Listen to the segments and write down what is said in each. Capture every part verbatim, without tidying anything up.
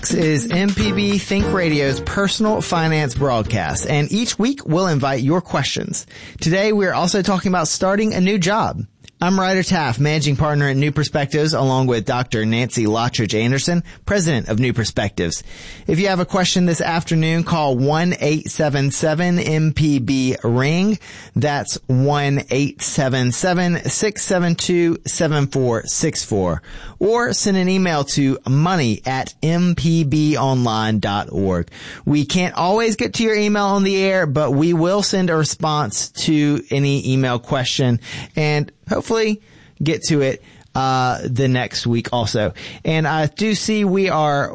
This is M P B Think Radio's personal finance broadcast, and each week we'll invite your questions. Today we're also talking about starting a new job. I'm Ryder Taff, managing partner at New Perspectives, along with Doctor Nancy Lottridge Anderson, president of New Perspectives. If you have a question this afternoon, call one eight seven seven M P B ring. That's one eight seven seven six seven two seven four six four. Or send an email to money at m p b online dot org. We can't always get to your email on the air, but we will send a response to any email question, and hopefully get to it uh the next week also. And I do see we are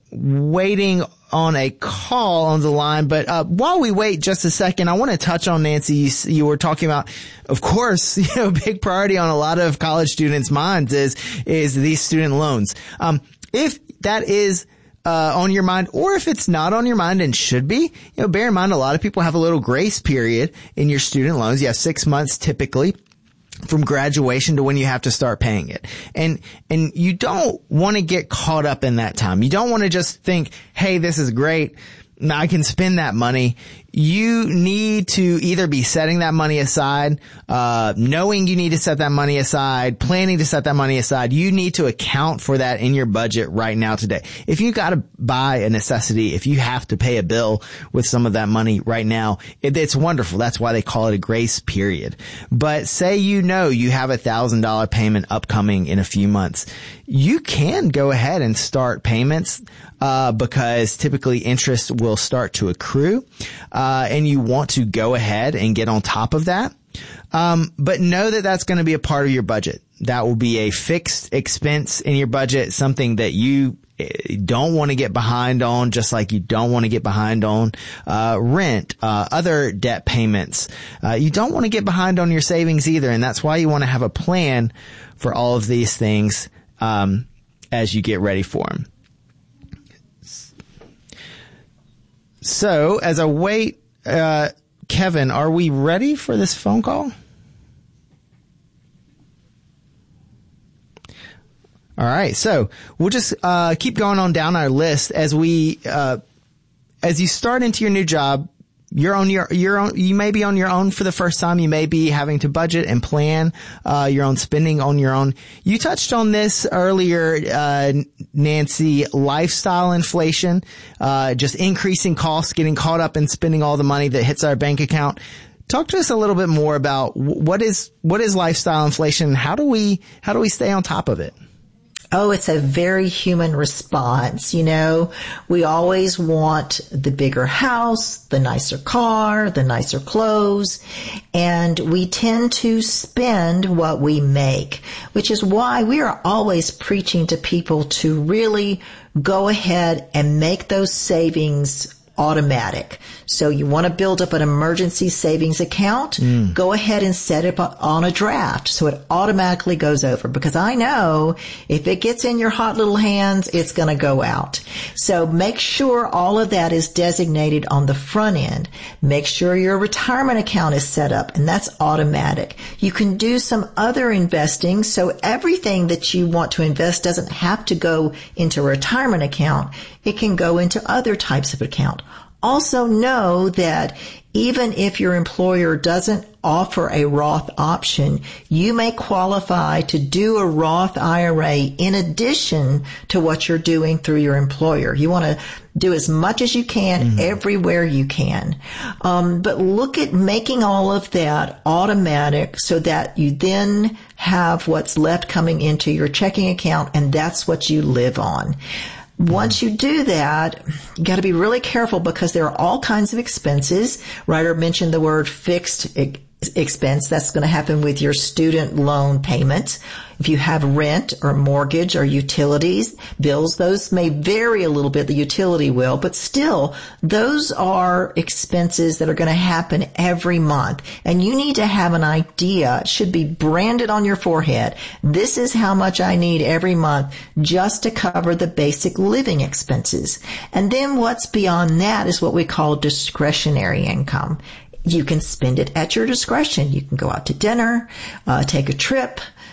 waiting on a call on the line, but uh while we wait just a second, I want to touch on, Nancy, you, you were talking about, of course, you know, big priority on a lot of college students' minds is is these student loans. Um if that is Uh, on your mind, or if it's not on your mind and should be, you know, bear in mind a lot of people have a little grace period in your student loans. You have six months typically from graduation to when you have to start paying it. And, and you don't want to get caught up in that time. You don't want to just think, hey, this is great, I can spend that money. You need to either be setting that money aside, uh, knowing you need to set that money aside, planning to set that money aside. You need to account for that in your budget right now today. If you got to buy a necessity, if you have to pay a bill with some of that money right now, it, it's wonderful. That's why they call it a grace period. But say you know you have a thousand dollar payment upcoming in a few months. You can go ahead and start payments, uh, because typically interest will start to accrue. Uh, and you want to go ahead and get on top of that. Um, but know that that's going to be a part of your budget. That will be a fixed expense in your budget, something that you don't want to get behind on, just like you don't want to get behind on, uh, rent, uh, other debt payments. Uh, you don't want to get behind on your savings either. And that's why you want to have a plan for all of these things, um, as you get ready for them. So, as I wait, uh, Kevin, are we ready for this phone call? All right. So, we'll just, uh, keep going on down our list as we, uh, as you start into your new job. You're on your, you're on, you may be on your own for the first time. You may be having to budget and plan, uh, your own spending on your own. You touched on this earlier, uh, Nancy, lifestyle inflation, uh, just increasing costs, getting caught up in spending all the money that hits our bank account. Talk to us a little bit more about what is, what is lifestyle inflation? How do we, how do we stay on top of it? Oh, it's a very human response. You know, we always want the bigger house, the nicer car, the nicer clothes, and we tend to spend what we make, which is why we are always preaching to people to really go ahead and make those savings automatic. So you want to build up an emergency savings account, mm. go ahead and set it up on a draft so it automatically goes over, because I know if it gets in your hot little hands, it's going to go out. So make sure all of that is designated on the front end. Make sure your retirement account is set up, and that's automatic. You can do some other investing, so everything that you want to invest doesn't have to go into a retirement account. It can go into other types of account. Also know that even if your employer doesn't offer a Roth option, you may qualify to do a Roth I R A in addition to what you're doing through your employer. You want to do as much as you can mm-hmm. everywhere you can. Um, but look at making all of that automatic so that you then have what's left coming into your checking account, and that's what you live on. Once you do that, you got to be really careful because there are all kinds of expenses. Ryder mentioned the word fixed expense. That's going to happen with your student loan payments. If you have rent or mortgage or utilities bills, those may vary a little bit. The utility will, but still, those are expenses that are going to happen every month. And you need to have an idea. It should be branded on your forehead. This is how much I need every month just to cover the basic living expenses. And then what's beyond that is what we call discretionary income. You can spend it at your discretion. You can go out to dinner, uh, take a trip,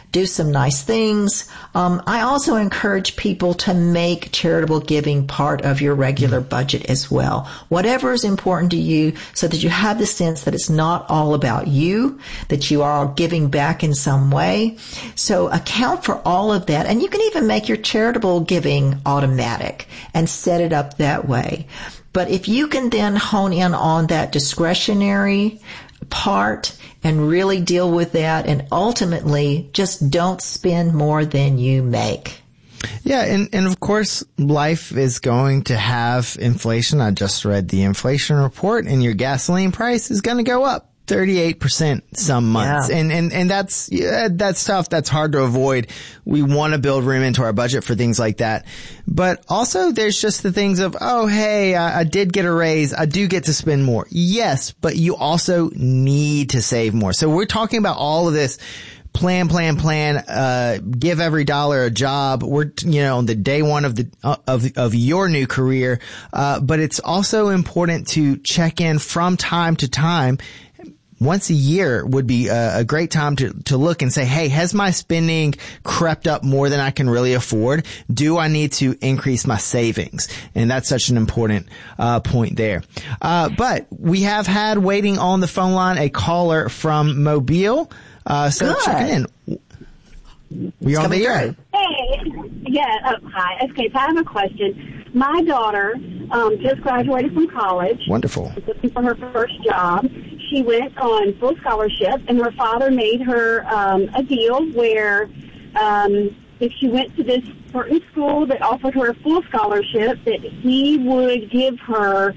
do some nice things. Um, I also encourage people to make charitable giving part of your regular budget as well. Whatever is important to you, so that you have the sense that it's not all about you, that you are giving back in some way. So account for all of that. And you can even make your charitable giving automatic and set it up that way. But if you can then hone in on that discretionary part and really deal with that, and ultimately just don't spend more than you make. Yeah, and, and of course, life is going to have inflation. I just read the inflation report, and your gasoline price is going to go up thirty-eight percent some months. Yeah. And, and, and that's, yeah, that's tough. That's hard to avoid. We want to build room into our budget for things like that. But also there's just the things of, oh, hey, I, I did get a raise. I do get to spend more. Yes, but you also need to save more. So we're talking about all of this. Plan, plan, plan, uh, give every dollar a job. We're, you know, on the day one of the, uh, of, of your new career. Uh, but it's also important to check in from time to time. Once a year would be a, a great time to, to look and say, hey, has my spending crept up more than I can really afford? Do I need to increase my savings? And that's such an important, uh, point there. Uh, but we have had waiting on the phone line a caller from Mobile. Uh, so Good. checking in. We're on the air. Hey, yeah, oh, hi. Okay, so I have a question. My daughter um, just graduated from college. Wonderful. She's looking for her first job. She went on full scholarship, and her father made her um, a deal where um, if she went to this certain school that offered her a full scholarship, that he would give her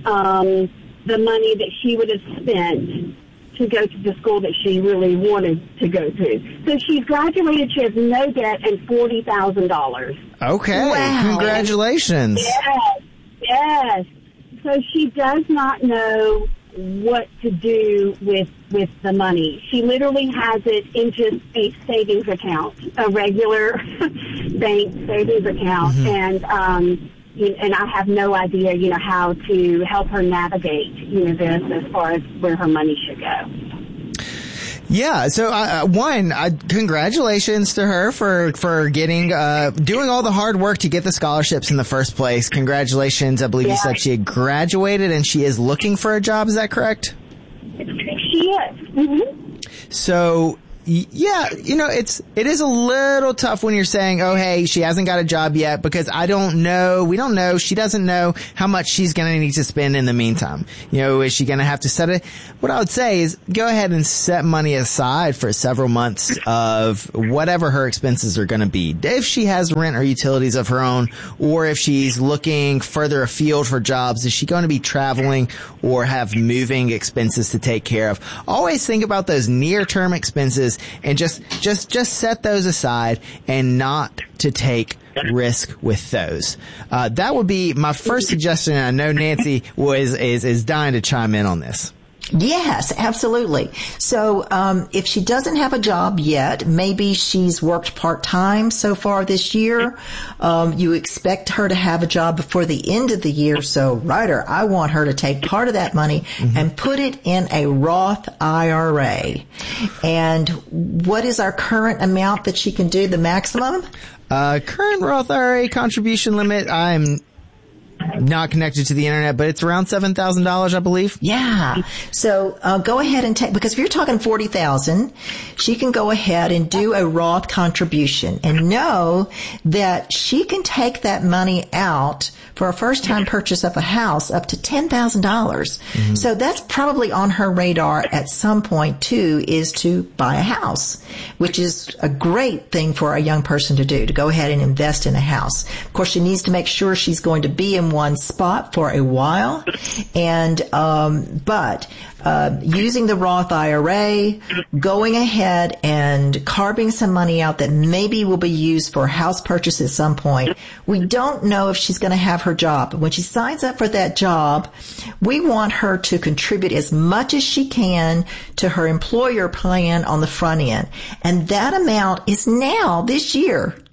um, the money that she would have spent to go to the school that she really wanted to go to. So she's graduated. She has no debt and forty thousand dollars. Okay. Wow. Congratulations. Yes. Yes. So she does not know what to do with with the money. She literally has it in just a savings account, a regular bank savings account. Mm-hmm. And, um, and I have no idea, you know, how to help her navigate, you know, this as far as where her money should go. Yeah. So, uh, one, uh, congratulations to her for, for getting, uh, doing all the hard work to get the scholarships in the first place. Congratulations. I believe yeah. you said she had graduated and she is looking for a job. Is that correct? She is. Mm-hmm. So, yeah, you know, it's, it is a little tough when you're saying, oh, hey, she hasn't got a job yet, because I don't know, we don't know, she doesn't know how much she's going to need to spend in the meantime. You know, is she going to have to set it? What I would say is go ahead and set money aside for several months of whatever her expenses are going to be. If she has rent or utilities of her own, or if she's looking further afield for jobs, is she going to be traveling or have moving expenses to take care of? Always think about those near-term expenses and just, just, just set those aside and not to take risk with those. Uh, that would be my first suggestion. I know Nancy was, is, is dying to chime in on this. Yes, absolutely. So, um, if she doesn't have a job yet, maybe she's worked part-time so far this year. Um, you expect her to have a job before the end of the year. So, Ryder, I want her to take part of that money mm-hmm. and put it in a Roth I R A. And what is our current amount that she can do, the maximum? Uh, current Roth I R A contribution limit, I'm not connected to the internet, but it's around seven thousand dollars, I believe. Yeah. So, uh, go ahead and take, because if you're talking forty thousand dollars, she can go ahead and do a Roth contribution and know that she can take that money out for a first-time purchase of a house up to ten thousand dollars. Mm-hmm. So that's probably on her radar at some point too, is to buy a house, which is a great thing for a young person to do, to go ahead and invest in a house. Of course, she needs to make sure she's going to be in one spot for a while. And, um, but, uh, using the Roth I R A, going ahead and carving some money out that maybe will be used for a house purchase at some point. We don't know if she's going to have her job. But when she signs up for that job, we want her to contribute as much as she can to her employer plan on the front end. And that amount is now, this year,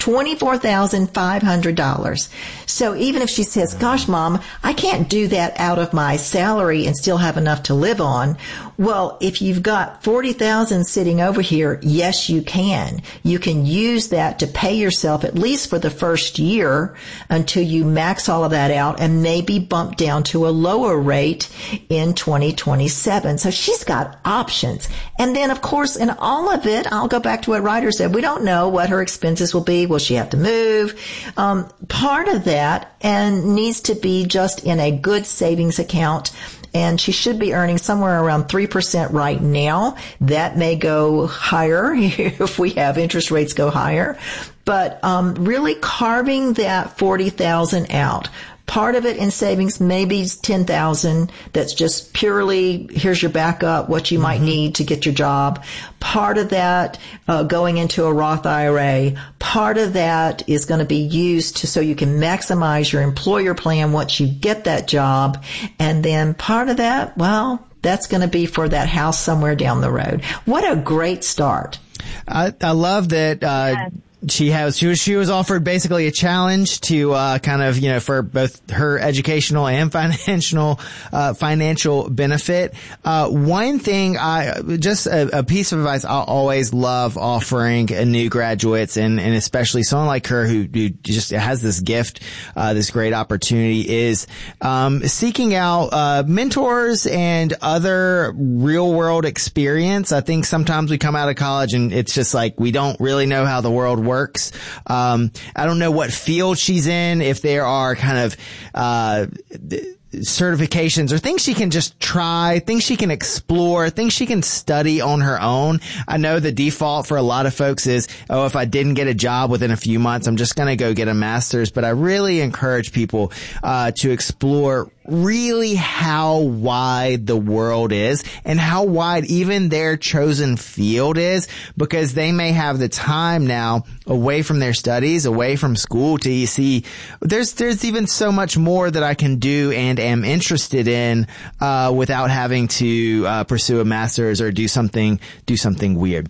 twenty-four thousand five hundred dollars. So even if she says, gosh, Mom, I can't do that out of my salary and still have enough to live on. Well, if you've got forty thousand dollars sitting over here, yes, you can. You can use that to pay yourself at least for the first year until you max all of that out and maybe bump down to a lower rate in twenty twenty-seven. So she's got options. And then, of course, in all of it, I'll go back to what Ryder said. We don't know what her expenses will be. Will she have to move? Um, part of that and needs to be just in a good savings account. And she should be earning somewhere around three percent right now. That may go higher if we have interest rates go higher. But um, really carving that forty thousand dollars out. Part of it in savings, maybe ten thousand dollars. That's just purely, here's your backup, what you might need to get your job. Part of that uh, going into a Roth I R A. Part of that is going to be used to so you can maximize your employer plan once you get that job. And then part of that, well, that's going to be for that house somewhere down the road. What a great start. I, I love that. Uh, yeah. She has, she was, she was offered basically a challenge to, uh, kind of, you know, for both her educational and financial, uh, financial benefit. Uh, one thing I, just a, a piece of advice I always love offering new graduates and, and especially someone like her who, who just has this gift, uh, this great opportunity is, um, seeking out, uh, mentors and other real world experience. I think sometimes we come out of college and it's just like, we don't really know how the world works. works. Um, I don't know what field she's in, if there are kind of, uh, certifications or things she can just try, things she can explore, things she can study on her own. I know the default for a lot of folks is, oh, if I didn't get a job within a few months, I'm just going to go get a master's. But I really encourage people, uh, to explore really how wide the world is and how wide even their chosen field is, because they may have the time now away from their studies, away from school to see there's, there's even so much more that I can do and am interested in, uh, without having to, uh, pursue a master's or do something, do something weird.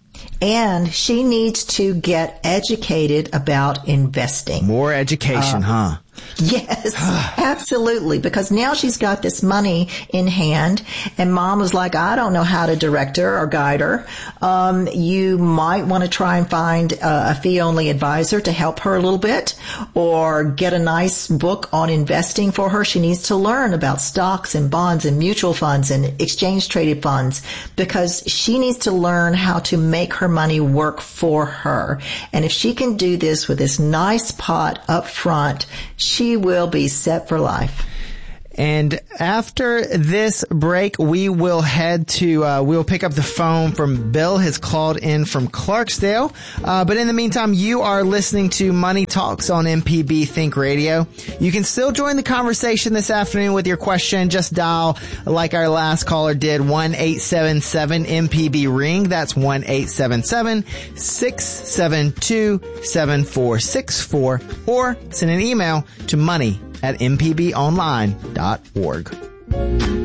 And she needs to get educated about investing. More education, uh, huh? Yes, absolutely. Because now she's got this money in hand and Mom was like, I don't know how to direct her or guide her. Um, you might want to try and find a, a fee-only advisor to help her a little bit or get a nice book on investing for her. She needs to learn about stocks and bonds and mutual funds and exchange traded funds because she needs to learn how to make her money work for her. And if she can do this with this nice pot up front, she will be set for life. And after this break, we will head to, uh, we'll pick up the phone from Bill, has called in from Clarksdale. Uh, but in the meantime, you are listening to Money Talks on M P B Think Radio. You can still join the conversation this afternoon with your question. Just dial, like our last caller did, one eight seven seven M P B ring. That's one eight seven seven, six seven two, seven four six four, or send an email to money at m p b online dot org.